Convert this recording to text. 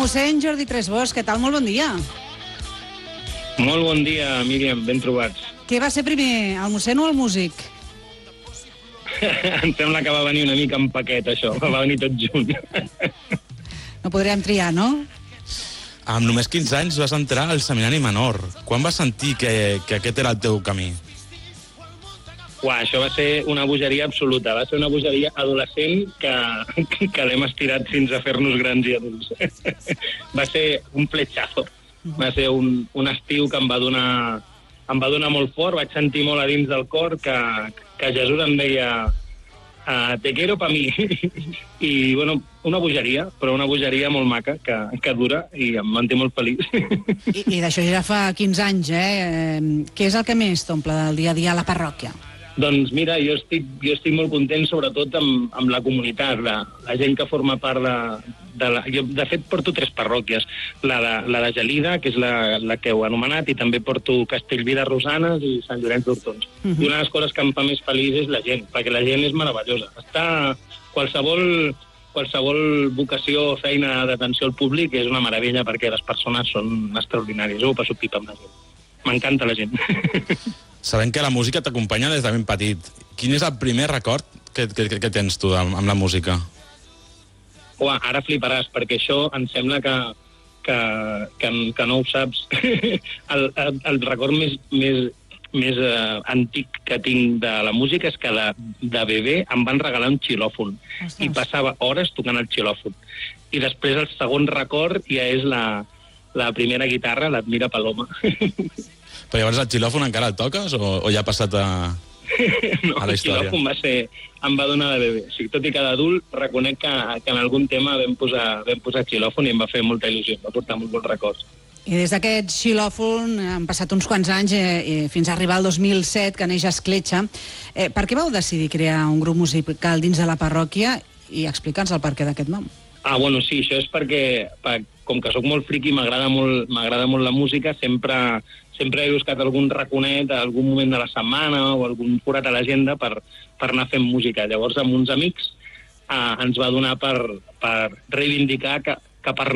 Mossèn Jordi Tresbós, què tal? Molt bon dia. Molt bon dia, Míriam, ben trobats. Què va ser primer, el mossèn o el músic? Em sembla que va venir una mica en paquet, això. Va venir tot junt. No podríem triar, no? Amb només 15 anys vas entrar al seminari menor. Quan vas sentir que aquest era el teu camí? Uah, això va ser una bogeria absoluta. Va ser una bogeria adolescent que l'hem estirat fins a fer-nos grans i adults. Va ser un fletxazo. Va ser un estiu que em va donar molt fort. Vaig sentir molt a dins del cor que Jesús em deia te quiero pa mi. I, bueno, una bogeria, però una bogeria molt maca, que dura, i em manté molt feliç. I d'això ja fa 15 anys, Què és el que més t'omple del dia a dia a la parròquia? Doncs mira, jo estic molt content, sobretot amb la comunitat, la gent que forma part jo, de fet, porto 3 parròquies. La de Gelida, que és la que heu anomenat, i també porto Castellví de Rosanes i Sant Llorenç d'Hortons. I una de les coses que em fa més feliç és la gent, perquè la gent és meravellosa. Qualsevol vocació o feina d'atenció al públic és una meravella, perquè les persones són extraordinàries. Jo ho passo pipa amb la gent. M'encanta la gent. Sabem que la música t'acompanya des de ben petit. Quin és el primer record que tens tu amb la música? Uah, ara fliparàs, perquè això em sembla que no ho saps. El record més antic que tinc de la música és que de bebè em van regalar un xilòfon. Ostres. I passava hores tocant el xilòfon. I després el segon record ja és la primera guitarra, l'Admira Paloma. Però llavors el xilòfon encara el toques o ja ha passat a la història? No, el xilòfon em va donar de bebè. O sigui, tot i que d'adult reconec que en algun tema vam posar xilòfon i em va fer molta il·lusió, em va portar molt bons records. I des d'aquest xilòfon han passat uns quants anys fins a arribar al 2007, que neix Escletxa. Per què vau decidir crear un grup musical dins de la parròquia i explica'ns el perquè d'aquest nom? Bueno, sí, això és perquè com que sóc molt friqui, m'agrada molt la música, sempre he buscat algun raconet, algun moment de la setmana o algun forat a l'agenda per anar fent música. Llavors, amb uns amics ens va donar per reivindicar que per